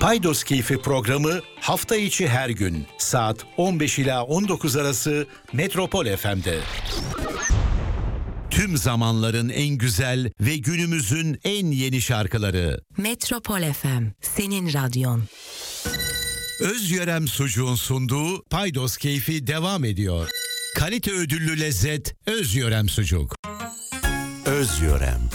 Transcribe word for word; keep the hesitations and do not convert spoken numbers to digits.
Paydos Keyfi programı hafta içi her gün saat on beş ila on dokuz arası Metropol F M'de. Tüm zamanların en güzel ve günümüzün en yeni şarkıları. Metropol F M, senin radyon. Özyörem Sucuğun sunduğu Paydos Keyfi devam ediyor. Kalite ödüllü lezzet Özyörem Sucuk. Özyörem.